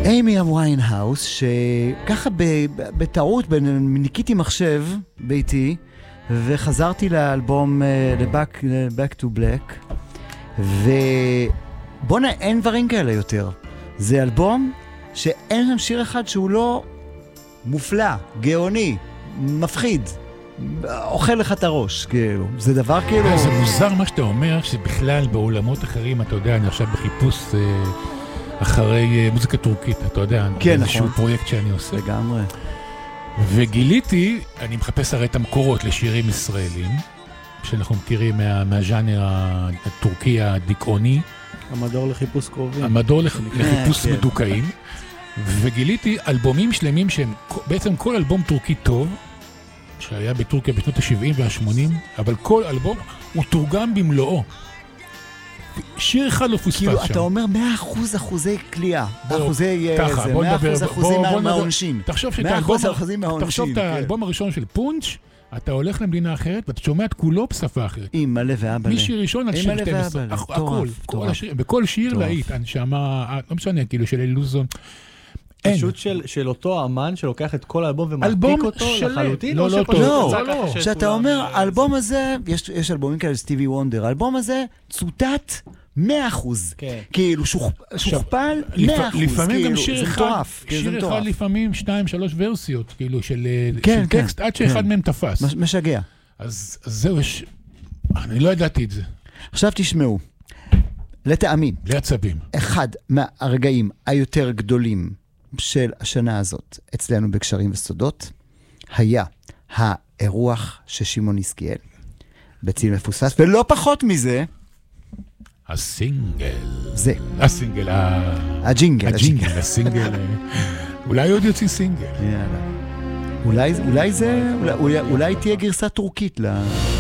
אימי ויינהאוס, שככה בטעות ניקיתי מחשב ביתי, וחזרתי לאלבום Back to Black, ובונה, אין דברים כאלה יותר. זה אלבום שאין שם שיר אחד שהוא לא מופלא, גאוני, מפחיד, אוכל לך את הראש, כאילו. זה דבר כאילו... זה מוזר מה שאתה אומר, שבכלל בעולמות אחרים, אתה יודע, אני עכשיו בחיפוש אחרי מוזיקה טורקית, אתה יודע, כן, איזשהו נכון. פרויקט שאני עושה. לגמרי. וגיליתי, אני מחפש הרי את המקורות לשירים ישראלים, שאנחנו מכירים מהז'אנר הטורקי הדיכאוני. המדור לחיפוש קרובים. המדור לחיפוש מדוכאים. וגיליתי אלבומים שלמים שהם בעצם כל אלבום טורקי טוב, שהיה בטורקיה בשנות ה-70 וה-80, אבל כל אלבום הוא תורגם במלואו. שיר אחד לא פוספס שם. כאילו, אתה אומר 100% אחוזי קליעה. אחוזי... ככה, בוא נדבר. 100% אחוזים מהעונשים. תחשוב 100% אחוזים מהעונשים. תחשוב את האלבום הראשון של פונץ', אתה הולך למדינה אחרת, ואתה שומע את כולו בשפה אחרת. עם מלא ואבלה. משיר ראשון עד שיר 12. הכל. בכל שיר להיט. הנשמה, לא משנה, כאילו, של אלוזון. פשוט של אותו אמן שלוקח את כל האלבום ומעתיק אותו לחלוטין? לא, שאתה אומר, האלבום הזה, יש אלבומים כאלה סטיבי וונדר, האלבום הזה צוטט 100%. כאילו, שוכפל 100%. לפעמים גם שיר אחד, לפעמים 2-3 ורסיות, כאילו, של טקסט, עד שאחד מהם תפס. משגע. אז זהו, אני לא ידעתי את זה. עכשיו תשמעו, לטעמי, לעצבים. אחד מהרגעים היותר גדולים של השנה הזאת אצלנו בקשרים וסודות, היה האירוח של שמעון יזקיאל בציל מפוספס, ולא פחות מזה, הסינגל. זה. הסינגל. הג'ינגל. הסינגל. אולי עוד יוציא סינגל. אולי תהיה גרסה טורקית